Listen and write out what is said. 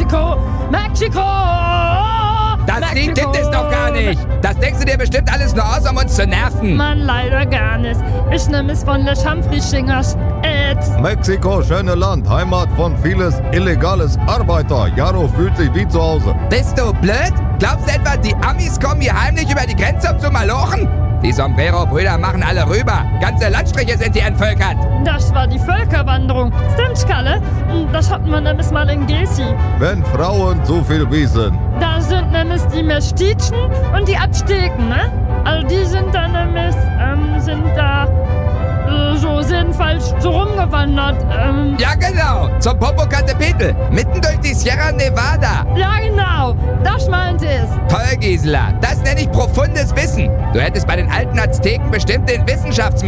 Mexiko! Mexiko! Das Lied gibt es doch gar nicht. Das denkst du dir bestimmt alles nur aus, um uns zu nerven. Mann, leider gar nicht. Ich nehme es von Les Champfrichingers. Mexiko, schöne Land, Heimat von vieles illegales Arbeiter. Jaro fühlt sich wie zu Hause. Bist du blöd? Glaubst du etwa, die Amis kommen hier heimlich über die Grenze, um zu malochen? Die Sombrero-Brüder machen alle rüber. Ganze Landstriche sind hier entvölkert. Das war die Völkerwanderung. Stimmt, Kalle? Das hatten wir nämlich mal in Gesi. Wenn Frauen so viel wissen. Da sind nämlich die Mestizen und die Azteken, ne? Also die sind da nämlich, sind falsch so rumgewandert. Ja genau, zum Popocatépetl, mitten durch die Sierra Nevada. Ja genau, das meinte ich. Toll, Gisela, das nenne ich profundes Wissen. Du hättest bei den alten Azteken bestimmt den Wissenschaftsminister